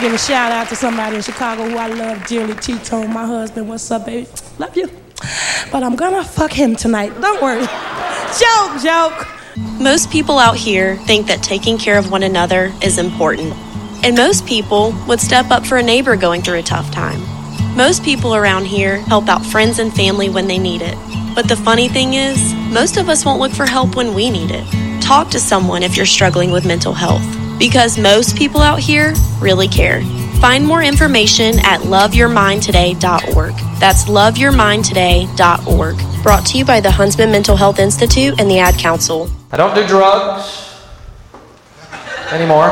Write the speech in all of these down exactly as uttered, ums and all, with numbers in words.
give a shout out to somebody in Chicago who I love dearly, T-Tone, my husband. What's up, baby? Love you. But I'm gonna fuck him tonight. Don't worry. Joke, joke. Most people out here think that taking care of one another is important. And most people would step up for a neighbor going through a tough time. Most people around here help out friends and family when they need it. But the funny thing is, most of us won't look for help when we need it. Talk to someone if you're struggling with mental health, because most people out here really care. Find more information at love your mind today dot org. That's love your mind today dot org. Brought to you by the Huntsman Mental Health Institute and the Ad Council. I don't do drugs anymore.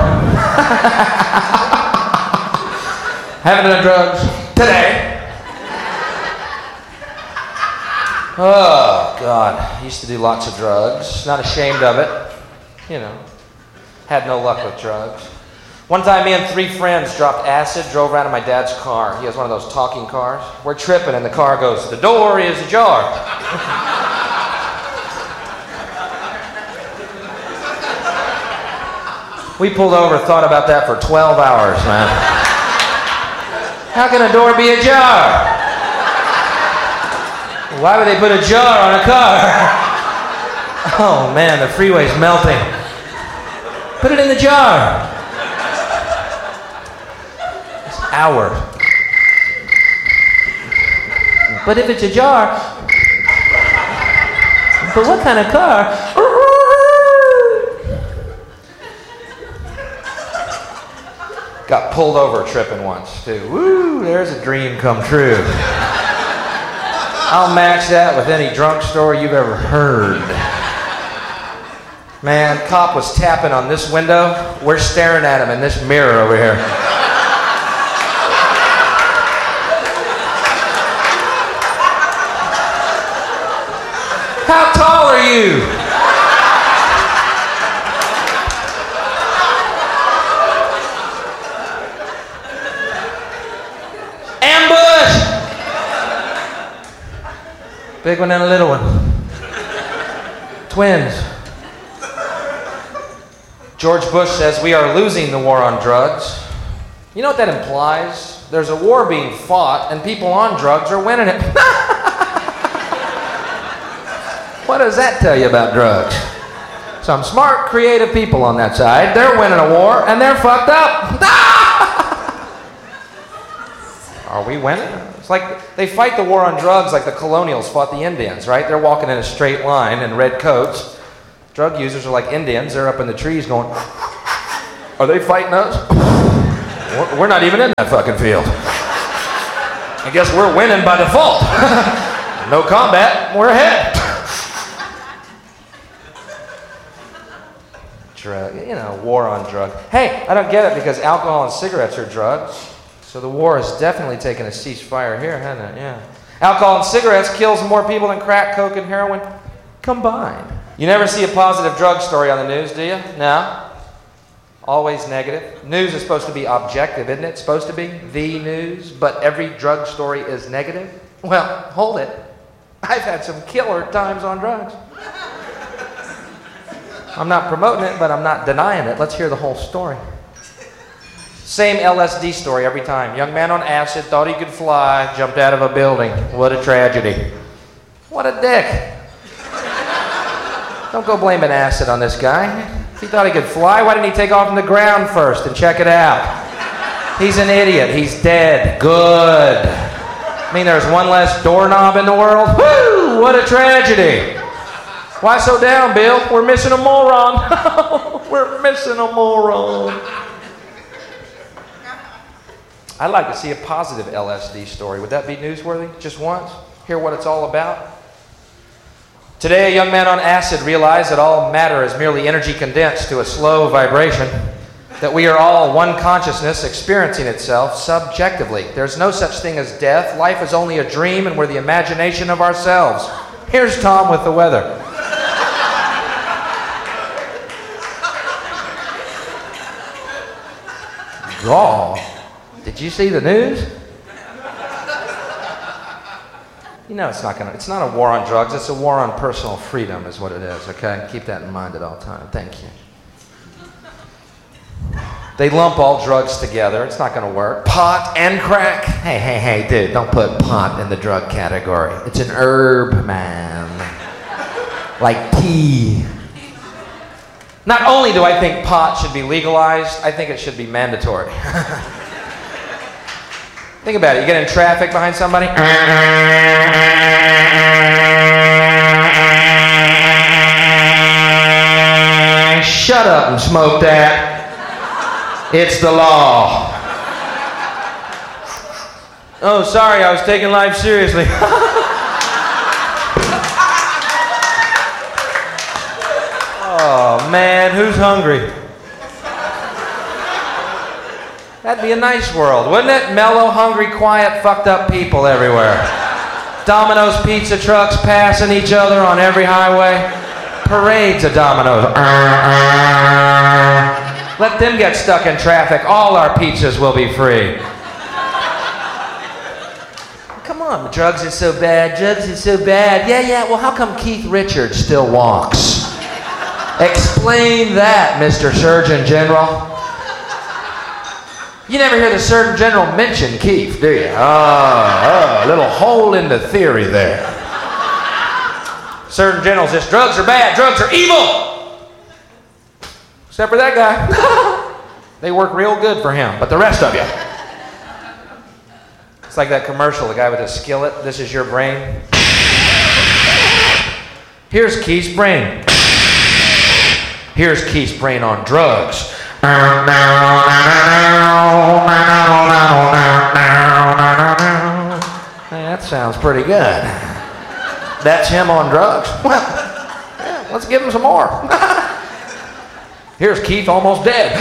Haven't done drugs today. Oh, God. I used to do lots of drugs. Not ashamed of it. You know. Had no luck with drugs. One time, me and three friends dropped acid, drove around in my dad's car. He has one of those talking cars. We're tripping, and the car goes, "The door is ajar." We pulled over, thought about that for twelve hours, man. How can a door be ajar? Why would they put a jar on a car? Oh, man, the freeway's melting. Put it in the jar. It's hours. But if it's a jar, but what kind of car? Got pulled over tripping once, too. Woo, there's a dream come true. I'll match that with any drunk story you've ever heard. Man, cop was tapping on this window. We're staring at him in this mirror over here. How tall are you? Big one and a little one. Twins. George Bush says we are losing the war on drugs. You know what that implies? There's a war being fought and people on drugs are winning it. What does that tell you about drugs? Some smart, creative people on that side. They're winning a war and they're fucked up. Are we winning? It's like they fight the war on drugs like the colonials fought the Indians, right? They're walking in a straight line in red coats. Drug users are like Indians. They're up in the trees going, are they fighting us? We're not even in that fucking field. I guess we're winning by default. No combat, we're ahead. Drug, you know, war on drugs. Hey, I don't get it because alcohol and cigarettes are drugs. So the war has definitely taken a ceasefire here, hasn't it? Yeah. Alcohol and cigarettes kills more people than crack, coke, and heroin combined. You never see a positive drug story on the news, do you? No. Always negative. News is supposed to be objective, isn't it? It's supposed to be the news, but every drug story is negative? Well, hold it. I've had some killer times on drugs. I'm not promoting it, but I'm not denying it. Let's hear the whole story. Same L S D story every time. Young man on acid, thought he could fly, jumped out of a building. What a tragedy. What a dick. Don't go blaming acid on this guy. If he thought he could fly, why didn't he take off from the ground first and check it out? He's an idiot. He's dead. Good. I mean, there's one less doorknob in the world. Woo! What a tragedy. Why so down, Bill? We're missing a moron. We're missing a moron. I'd like to see a positive L S D story. Would that be newsworthy? Just once? Hear what it's all about? Today, a young man on acid realized that all matter is merely energy condensed to a slow vibration, that we are all one consciousness experiencing itself subjectively. There's no such thing as death. Life is only a dream, and we're the imagination of ourselves. Here's Tom with the weather. Gaw. Did you see the news? You know it's not gonna, it's not a war on drugs, it's a war on personal freedom is what it is, okay? Keep that in mind at all times. Thank you. They lump all drugs together. It's not going to work. Pot and crack. Hey, hey, hey, dude, don't put pot in the drug category. It's an herb, man. Like tea. Not only do I think pot should be legalized, I think it should be mandatory. Think about it. You get in traffic behind somebody. Shut up and smoke that. It's the law. Oh, sorry, I was taking life seriously. Oh, man, who's hungry? That'd be a nice world, wouldn't it? Mellow, hungry, quiet, fucked up people everywhere. Domino's pizza trucks passing each other on every highway. Parades of Domino's. Let them get stuck in traffic. All our pizzas will be free. Come on, drugs are so bad. Drugs are so bad. Yeah, yeah, well, how come Keith Richards still walks? Explain that, Mister Surgeon General. You never hear the Surgeon General mention Keith, do you? Oh, oh, a little hole in the theory there. Surgeon General says drugs are bad, drugs are evil. Except for that guy. They work real good for him, but the rest of you. It's like that commercial, the guy with the skillet. This is your brain. Here's Keith's brain. Here's Keith's brain on drugs. Hey, that sounds pretty good. That's him on drugs? Well, yeah, let's give him some more. Here's Keith almost dead.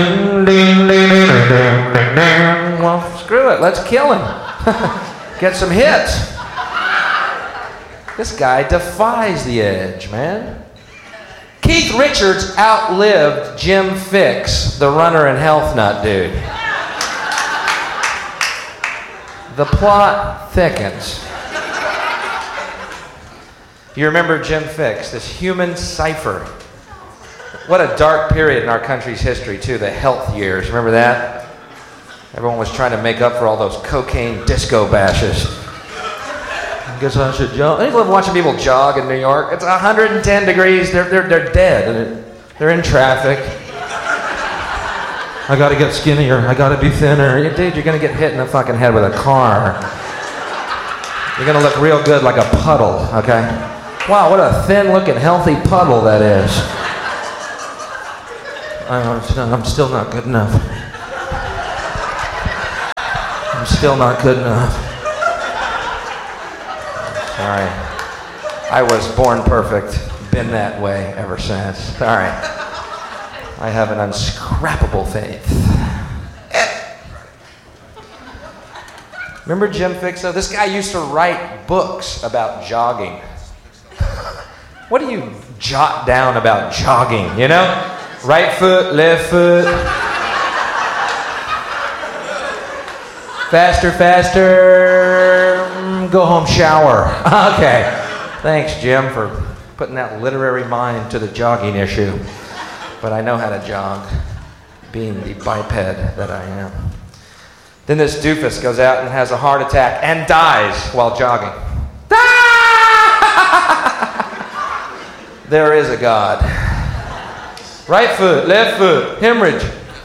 Well, screw it. Let's kill him. Get some hits. This guy defies the edge, man. Keith Richards outlived Jim Fixx, the runner and health nut dude. The plot thickens. You remember Jim Fixx, this human cipher. What a dark period in our country's history, too, the health years. Remember that? Everyone was trying to make up for all those cocaine disco bashes. I guess I should jog. I love watching people jog in New York. It's one hundred ten degrees. They're, they're, they're dead. And it, they're in traffic. I got to get skinnier. I got to be thinner. Dude, you're going to get hit in the fucking head with a car. You're going to look real good like a puddle, okay? Wow, what a thin-looking, healthy puddle that is. I'm still not good enough. I'm still not good enough. Sorry. I was born perfect. Been that way ever since. Sorry. I have an unscrappable faith. Remember Jim Fixx? This guy used to write books about jogging. What do you jot down about jogging, you know? Right foot, left foot. Faster, faster. Go home, shower. Okay. Thanks, Jim, for putting that literary mind to the jogging issue. But I know how to jog, being the biped that I am. Then this doofus goes out and has a heart attack and dies while jogging. There is a God. Right foot, left foot, hemorrhage.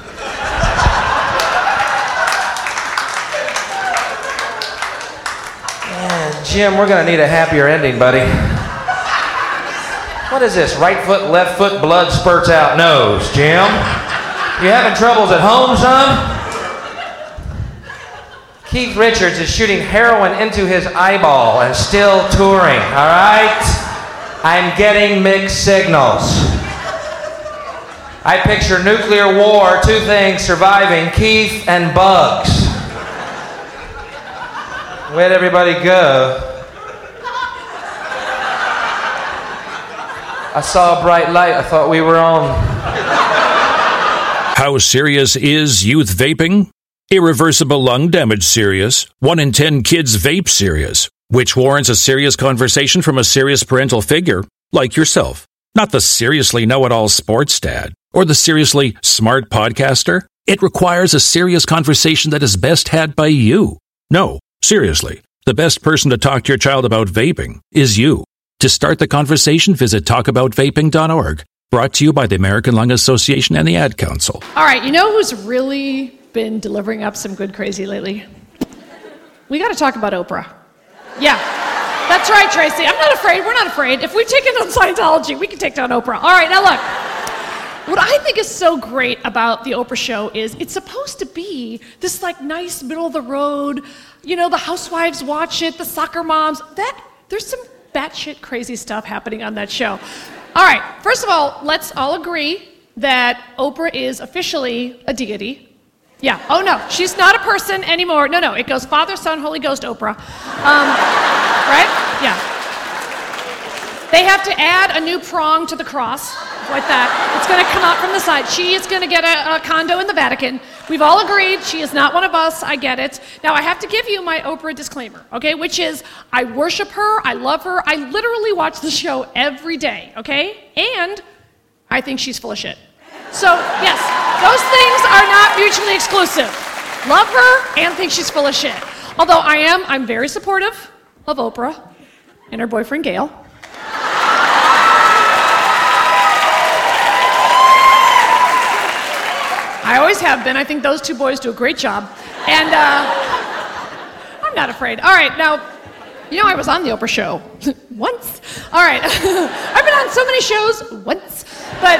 Yeah, Jim, we're going to need a happier ending, buddy. What is this? Right foot, left foot, blood spurts out nose. Jim? You having troubles at home, son? Keith Richards is shooting heroin into his eyeball and still touring, all right? I'm getting mixed signals. I picture nuclear war, two things surviving, Keith and bugs. Where'd everybody go? I saw a bright light. I thought we were on. How serious is youth vaping? Irreversible lung damage serious. One in ten kids vape serious, which warrants a serious conversation from a serious parental figure like yourself. Not the seriously know-it-all sports dad or the seriously smart podcaster. It requires a serious conversation that is best had by you. No, seriously, the best person to talk to your child about vaping is you. To start the conversation, visit talk about vaping dot org. Brought to you by the American Lung Association and the Ad Council. All right, you know who's really been delivering up some good crazy lately? We got to talk about Oprah. Yeah, that's right, Tracy. I'm not afraid. We're not afraid. If we've taken down Scientology, we can take down Oprah. All right, now look. What I think is so great about the Oprah show is it's supposed to be this like nice middle of the road, you know, the housewives watch it, the soccer moms. That there's some batshit crazy stuff happening on that show. All right, first of all, let's all agree that Oprah is officially a deity. Yeah, oh no, she's not a person anymore. No, no, it goes Father, Son, Holy Ghost, Oprah. Um, right? Yeah. They have to add a new prong to the cross, like that. It's going to come out from the side. She is going to get a, a condo in the Vatican. We've all agreed she is not one of us. I get it. Now, I have to give you my Oprah disclaimer, okay, which is I worship her. I love her. I literally watch the show every day, okay? And I think she's full of shit. So, yes, those things are not mutually exclusive. Love her and think she's full of shit. Although I am, I'm very supportive of Oprah and her boyfriend, Gayle. I always have been. I think those two boys do a great job. And uh, I'm not afraid. All right, now, you know I was on the Oprah show once. All right, I've been on so many shows once. But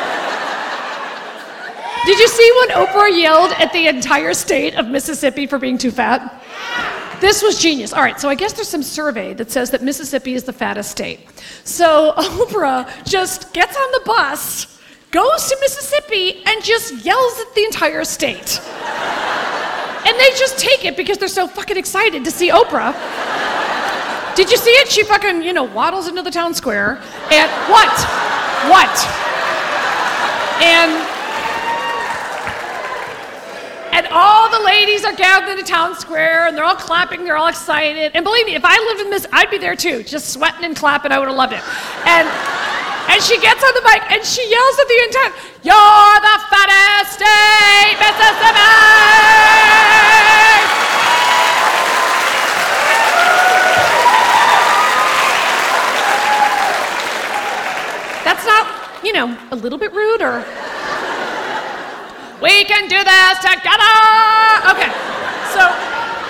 did you see when Oprah yelled at the entire state of Mississippi for being too fat? This was genius. All right, so I guess there's some survey that says that Mississippi is the fattest state. So Oprah just gets on the bus, goes to Mississippi, and just yells at the entire state. And they just take it because they're so fucking excited to see Oprah. Did you see it? She fucking, you know, waddles into the town square. And what? What? And... And all the ladies are gathered in the town square, and they're all clapping, they're all excited. And believe me, if I lived in this, I'd be there too, just sweating and clapping. I would have loved it. And and she gets on the mic, and she yells at the entire, "You're the fattest state, Mississippi!" That's not, you know, a little bit rude, or... We can do this together! Okay, so...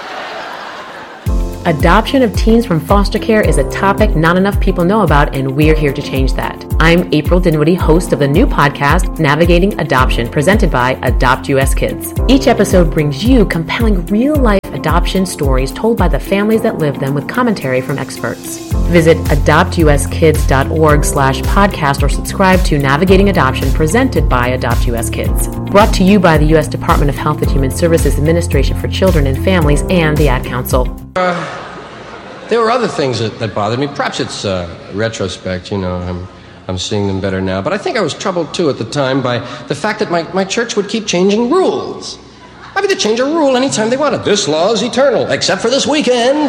Adoption of teens from foster care is a topic not enough people know about, and we're here to change that. I'm April Dinwiddie, host of the new podcast, Navigating Adoption, presented by Adopt U S Kids. Each episode brings you compelling real-life adoption stories told by the families that live them with commentary from experts. Visit adopt u s kids dot org slash podcast or subscribe to Navigating Adoption, presented by Adopt U S Kids. Brought to you by the U S Department of Health and Human Services Administration for Children and Families and the Ad Council. Uh, there were other things that, that bothered me. Perhaps it's uh, retrospect, you know, I'm, I'm seeing them better now. But I think I was troubled, too, at the time by the fact that my, my church would keep changing rules. I mean, they change a rule anytime they wanted. This law is eternal, except for this weekend.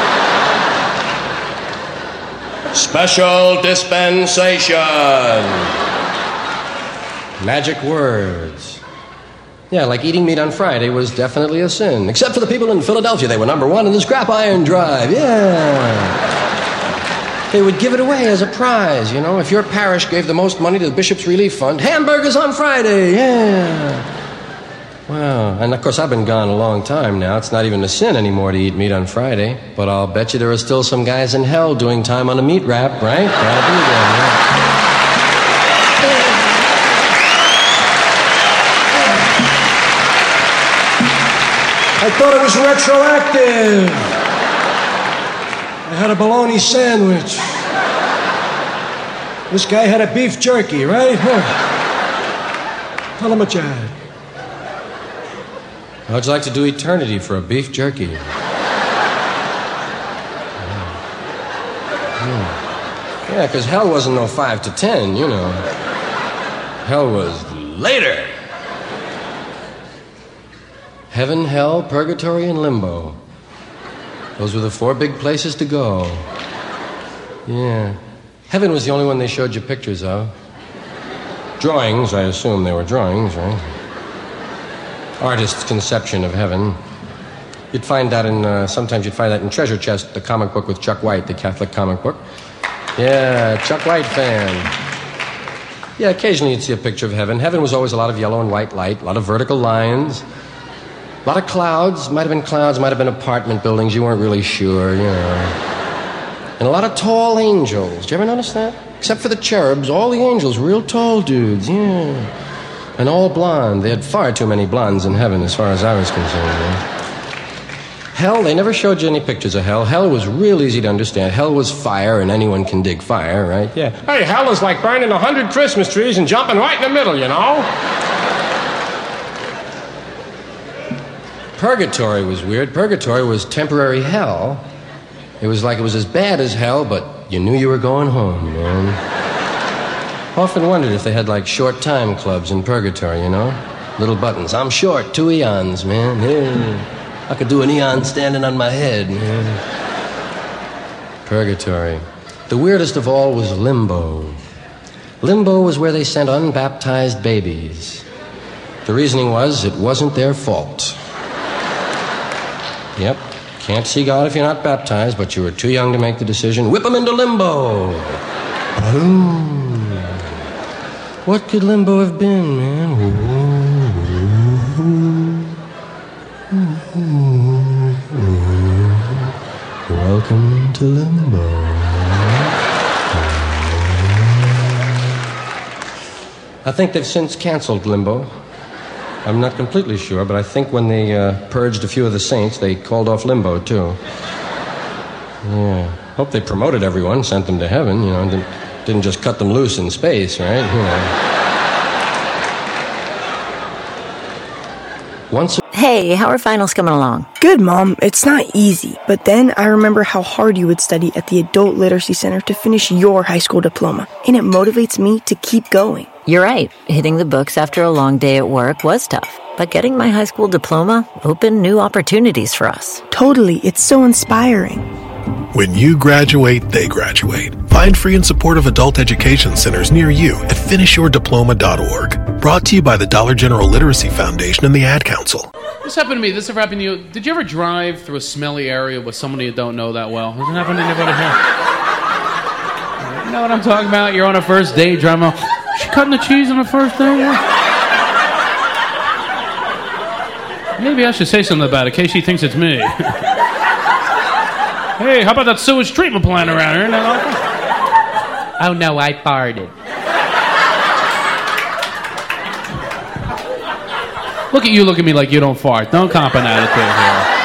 Special dispensation. Magic words. Yeah, like eating meat on Friday was definitely a sin. Except for the people in Philadelphia. They were number one in the scrap iron drive. Yeah. They would give it away as a prize, you know. If your parish gave the most money to the Bishop's Relief Fund, hamburgers on Friday. Yeah. Wow. And, of course, I've been gone a long time now. It's not even a sin anymore to eat meat on Friday. But I'll bet you there are still some guys in hell doing time on a meat wrap, right? I'll do that, yeah. I thought it was retroactive. I had a bologna sandwich. This guy had a beef jerky, right? Huh. Tell him what you had. How'd you like to do eternity for a beef jerky? Yeah, because yeah, hell wasn't no five to ten, you know. Hell was later. Heaven, hell, purgatory, and limbo. Those were the four big places to go. Yeah. Heaven was the only one they showed you pictures of. Drawings, I assume they were drawings, right? artist's conception of heaven. You'd find that in, uh, sometimes you'd find that in Treasure Chest, the comic book with Chuck White, the Catholic comic book. Yeah, Chuck White fan. Yeah, occasionally you'd see a picture of heaven. Heaven was always a lot of yellow and white light, a lot of vertical lines, a lot of clouds. Might have been clouds, might have been apartment buildings. You weren't really sure, you know. And a lot of tall angels. Did you ever notice that? Except for the cherubs, all the angels, real tall dudes, yeah. And all blonde. They had far too many blondes in heaven as far as I was concerned. Yeah. Hell, they never showed you any pictures of hell. Hell was real easy to understand. Hell was fire, and anyone can dig fire, right? Yeah. Hey, hell is like burning a hundred Christmas trees and jumping right in the middle, you know? Purgatory was weird. Purgatory was temporary hell. It was like it was as bad as hell, but you knew you were going home, man. Often wondered if they had, like, short time clubs in Purgatory, you know? Little buttons. I'm short, two eons, man. Yeah. I could do an eon standing on my head, man. Purgatory. The weirdest of all was limbo. Limbo was where they sent unbaptized babies. The reasoning was it wasn't their fault. Yep. Can't see God if you're not baptized, but you were too young to make the decision. Whip them into limbo. Boom. What could limbo have been, man? Welcome to limbo. I think they've since canceled limbo. I'm not completely sure, but I think when they uh, purged a few of the saints, they called off limbo, too. Yeah. Hope they promoted everyone, sent them to heaven, you know, didn't, didn't just cut them loose in space, right? You know. Once. Hey, how are finals coming along? Good, Mom. It's not easy. But then I remember how hard you would study at the Adult Literacy Center to finish your high school diploma. And it motivates me to keep going. You're right. Hitting the books after a long day at work was tough. But getting my high school diploma opened new opportunities for us. Totally. It's so inspiring. When you graduate, they graduate. Find free and supportive adult education centers near you at finish your diploma dot org. Brought to you by the Dollar General Literacy Foundation and the Ad Council. This happened to me. This ever happened to you? Did you ever drive through a smelly area with somebody you don't know that well? Has it happened to anybody here? You know what I'm talking about? You're on a first date, driving. She cutting the cheese on the first day? Yeah. Maybe I should say something about it in case she thinks it's me. Hey, how about that sewage treatment plant around here? Oh no, I farted. Look at you, look at me like you don't fart. Don't cop an attitude here.